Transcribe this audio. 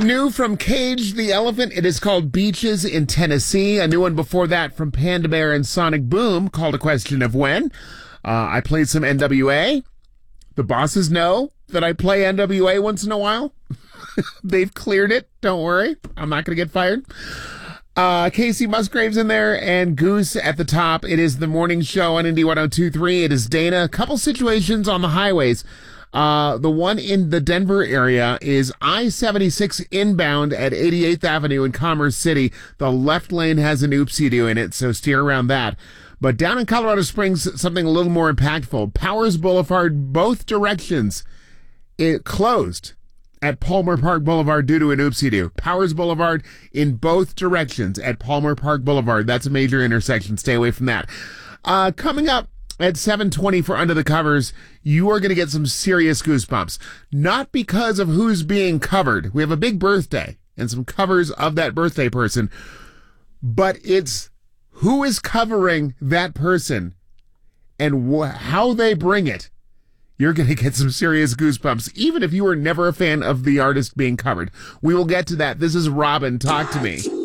New from Cage the Elephant, it is called Beaches in Tennessee. A new one before that from Panda Bear and Sonic Boom called A Question of When. I played some NWA. The bosses know that I play NWA once in a while. They've cleared it. Don't worry. I'm not going to get fired. Casey Musgraves in there and Goose at the top. It is the morning show on Indy 102.3. It is Dana. A couple situations on the highways. The one in the Denver area is I-76 inbound at 88th Avenue in Commerce City. The left lane has an oopsie-doo in it, so steer around that. But down in Colorado Springs, something a little more impactful. Powers Boulevard, both directions, it closed at Palmer Park Boulevard due to an oopsie-doo. Powers Boulevard in both directions at Palmer Park Boulevard. That's a major intersection. Stay away from that. Coming up at 7:20 for Under the Covers, you are going to get some serious goosebumps. Not because of who's being covered. We have a big birthday and some covers of that birthday person. But it's who is covering that person and how they bring it. You're going to get some serious goosebumps, even if you were never a fan of the artist being covered. We will get to that. This is Robin. Talk to me.